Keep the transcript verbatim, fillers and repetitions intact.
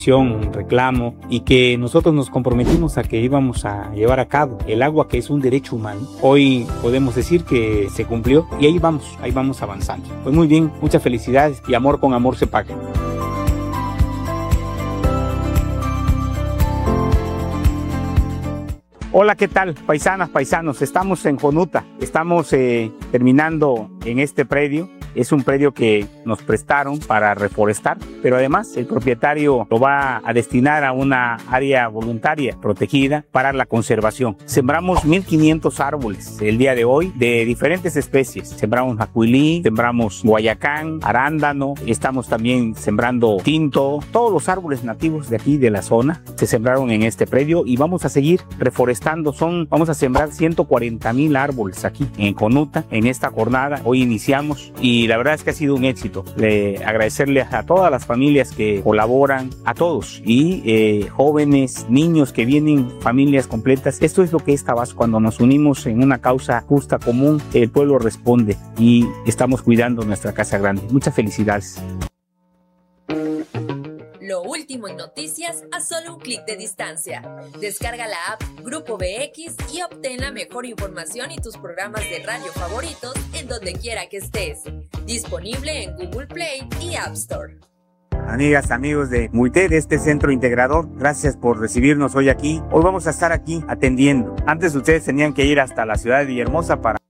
un reclamo y que nosotros nos comprometimos a que íbamos a llevar a cabo. El agua, que es un derecho humano, hoy podemos decir que se cumplió y ahí vamos, ahí vamos avanzando. Pues muy bien, muchas felicidades y amor con amor se paga. Hola, ¿qué tal? Paisanas, paisanos, estamos en Jonuta, estamos eh, terminando en este predio. Es un predio que nos prestaron para reforestar, pero además el propietario lo va a destinar a una área voluntaria protegida para la conservación. Sembramos mil quinientos árboles el día de hoy de diferentes especies. Sembramos macuilí, sembramos guayacán, arándano, estamos también sembrando tinto. Todos los árboles nativos de aquí de la zona se sembraron en este predio y vamos a seguir reforestando. Son, vamos a sembrar ciento cuarenta mil árboles aquí en Jonuta en esta jornada. Hoy iniciamos y Y la verdad es que ha sido un éxito. Le agradecerle a todas las familias que colaboran, a todos, y eh, jóvenes, niños que vienen, familias completas. Esto es lo que es Tabasco. Cuando nos unimos en una causa justa común, el pueblo responde y estamos cuidando nuestra casa grande. Muchas felicidades. Lo último en noticias a solo un clic de distancia. Descarga la app Grupo B X y obtén la mejor información y tus programas de radio favoritos en donde quiera que estés. Disponible en Google Play y App Store. Amigas, amigos de MUITE, de este centro integrador, gracias por recibirnos hoy aquí. Hoy vamos a estar aquí atendiendo. Antes ustedes tenían que ir hasta la ciudad de Villahermosa para